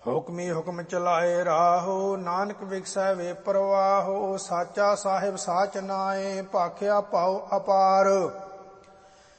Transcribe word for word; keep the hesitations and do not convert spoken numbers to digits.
ਹੁਕਮੀ ਹੁਕਮ ਚਲਾਏ ਰਾਹੋ, ਨਾਨਕ ਵਿਗਸੈ ਵੇ ਪਰਵਾਹੋ। ਸਾਚਾ ਸਾਹਿਬ ਸਾਚ ਨਾਏ, ਭਾਖਿਆ ਪਾਉ ਅਪਾਰ।